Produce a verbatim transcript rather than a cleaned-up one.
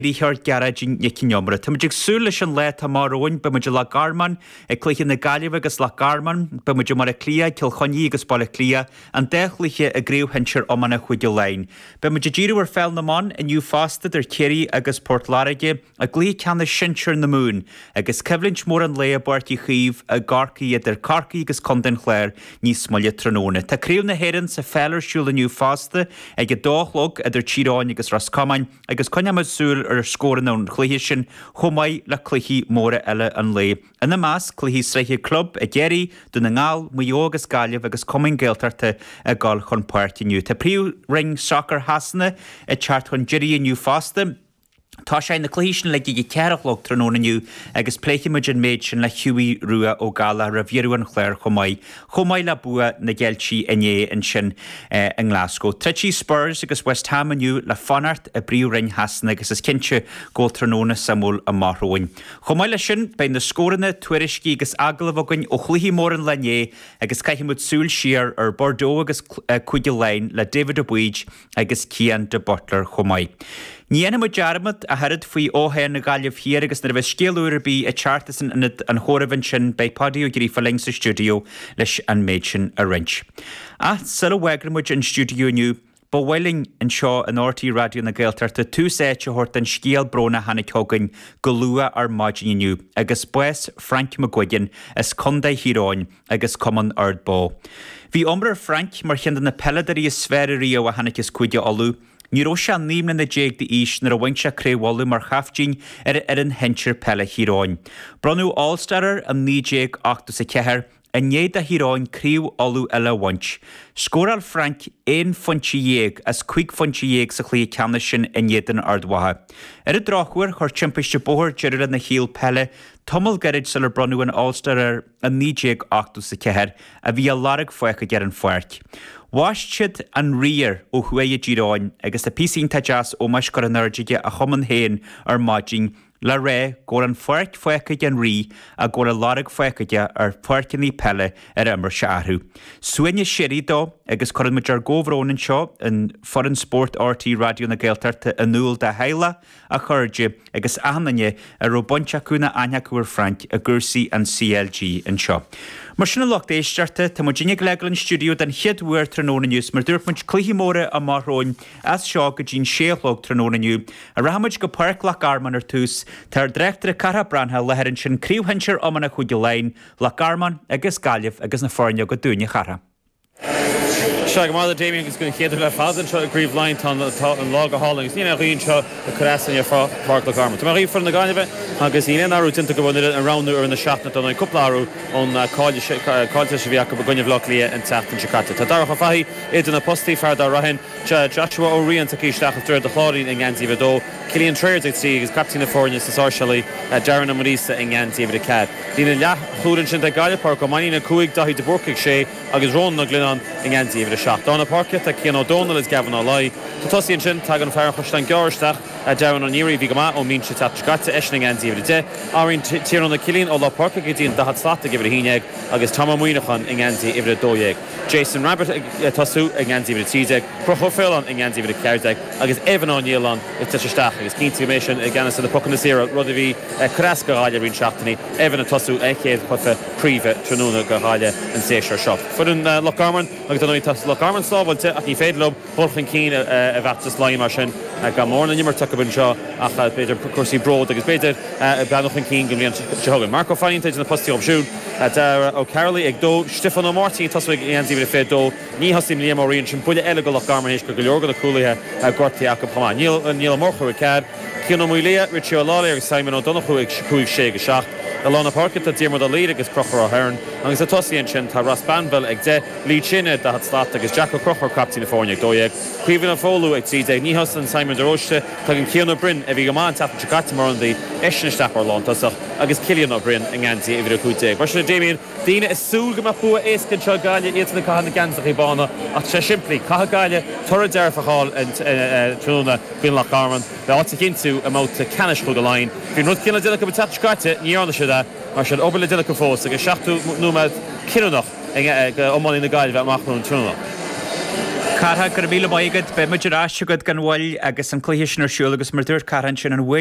Richard Garagin Yakinomra. Tamajik Sulish Le Tamaroin, Bamajala Garman, a click in the Gallivagus La Garman, Bamajamara Clia, Kilhonigas Balaclia, and Dechliche a grew hencher omana Huidulain. Bamajiru were fell namon, and you fasted their Kerry agus Port Larage, a glee can the shincher in the moon, agus Kevlinch more and lay a barty heave, a garky at their carky agus Condon Clare, ni smallia tranone. Ta crew na herons a feller shul the new faste, a get log at their chiron agus Rascoman, agus Conyamazul or scoring on Clehishin, Homai la Clehi more ella and lay. In the mass, Clehi Srehi Club, a Geri, Dunangal, Muyogas Galliv, agus coming Geltarte, a gal con party new. Ta pre ring soccer hasne, a chart on Jerry and new faste. Tá na cléisian le gi cearachlog tróna nniu agus pléiciimiid méid sin le Hughie Rua ó Gala ra bhíúan chléir chomáid. Chomáid le bua na geiltí iné in sin in Glasgow. Tretí Spurs agus West Ham nniu le fanart a bríú ring hasna agus is cinse go tróna samúl a marthóin. Chomáid le sin bein na scóranna tuairiscí agus aglahagan ó chluhí mór an lené agus caiithimúd súil siar ar Bordeaux agus Cuide Lein le David O'Buige agus Cian de Butler chomáid. Níana mo jarmad a harad faoi óhéir na Galliv hir agus na bheith scéalúir bí a chartasan an chóravan sin bei padí ó grífa leng sa studio leis an méid sin a rinch. A sila wegramuid an studio nniu, ba bhfuiling an seo an R T E radio na Gaeltarta tú séite hort an scéal brona hanna cogain go lua ar maidin nniu, agus bues Frank McGuigan is conda hiráin agus common ard bó. Bhí omrar Frank mar chindan na pelladarí is sféri rio a hanna is cuide olú, Ní ró se nímna na déag de ís nar a bhain se créhhalú mar chaftín ar ar an hentir pelle hiráin. Bronú Allstarer an ní déag achtas a ceair, a néad a hiráin críú olú eile bhaint. Scóral Frank éon fontí dhéag as cuig fontí dhéag sa chlí ceanna sin in néad an ardwatha. Ar a dráchúir chuir timpiste bóthir deiread na híal pelle, Tomul garid sal bronú an Allstarer an ní déag achtas a ceair, a bhí a larag foicha ger an foirt. Washchid an rier ó chuéie díráin agus a písín ta jazz ó mas go an nerdige a choman héin ar maidjing le ré go an foirt foicaide an rí a go a larag foicaide ar foircinní pelle ar immer se athú. Suine sirí dó agus chuann muid ar góhrónin seo an Foreign Sport R T E radio na Gaeltarta a núil de heile a chuirde agus ahananne a ro bonteachúna aneachúir Frank a gursaí an C L G an seo. Mar sinna locht éistearta tá mu dinne legalan studio den chiadhuair tróna nnius mar dúirpmuid cluichimóra a marthóin as seo go dín séalóg tróna nniu a rahamid go parc le Garman ar tús tar dreachtar a cara brantha le herann sin críomhanseir omana chuide lein le Garman agus Galliv agus na fáinne go dúine chara. Shag Mother Damien is going to head to the Fazan to grieve line on the log of Hollings. You know, Reen Shaw, the Caress and your Park the Garment. Marie from the Garnivet, Magazine and Arut into going around there in the shaft on a couple of on College Shaviaka, Begonia Vloclia and Taft and Chicata. Tadara Fahi, Eden Aposti, Farda Rahin, Joshua O'Ree and Takish after the Claudine and Yanzi Vado, Killian Trades at sea, is Captain of Foreign, socially, Jaron and Marisa and Yanzi of the Cat. Dina Yah, Hudan Shinta Galia Park, Manina Kuig, Dahi de Borkik Shea, Agus Ron Naglinon and Yanzi of the shot. Donna Parkett, a Cian O'Donnell is Gavin O'Lai. Tutosi and Shin, Tag on Farah Hoshtan Gorstach, a Darren O'Neary, Vigama, O Minch Tatchgata, Eshning and Ziv the Day, Arin Tiron the Killian, Ola Parkett, Gideon, Dahat Slat to give it a Hineg, Agus Tama Muinachan, Inganzi, Ivra Doyeg, Jason Rabbit, Tasu, Inganzi, the Tizek, Prohofilon, Inganzi, the Cardec, Agus Evan O'Neillon, it's such a staff, Agus Keen Timation, again, as the Pocanasira, Rodivi, Kraska, Rin Shaftani, Evan Tasu, Eke, Puffa, Priva, Tranuna, Gahalia, and Seishar Shop. For in Lockarman, I don't know if that's Lockarman. Slávailte a í féadlob Borchan Cín a bheachtas láim mar sin go mórna nimar tucabann seo ach beidir cuasaí bród agus beidir Borchan Cín go mblion tehagan. Marco Fannintage na postí obsún ó Caroly ag dó Stefan O'Martin tasú ag ansaí bhí fé dó ní hasím líam óíonn sin buile eile go Lochgarman héis go go leorgan na cúlaithe a gortaí acu pamá. Níl Morchú ag cad, Cian O'Mulia, Richie O'Lally agus Simon O'Donoghue ag chuig sé go seach. Alana Parkett a Diarmid O'Leary agus Crochar O'Hearn agus a tosíonn sin tá Ross Banville ag de Lee Chinne de hat slat agus Jack O'Crochar captain na fórne ag dóiag. Cuivan a fólu ag tíide ní hosan Simon de Roche tá an Cian O'Brien a bhí go máin tap Chicata mar an dí eisneisteach ar lántasach agus Cillian O'Brien an gantí a bhí a cúteag. Mar sin Damien, Dína is súl go bua éascan seo gaile iad na cahan na gansach i bána ach sé siimplí caha gaile tora dearfaáil an trúna bin le Carman be áta cinnú a máta canis chu go láin. Bhín rud cinna dilecha be tap Chicata ní anna se mar sin obair le dilecha fós agus seachtú númad cinnach omán na gaile bheith amachú an trúna. Cartha gur bhíle maigad be muidir asisiúgad gan bhil agus an cléisiisinar siúla agus mar dúir caran sin an bhfuil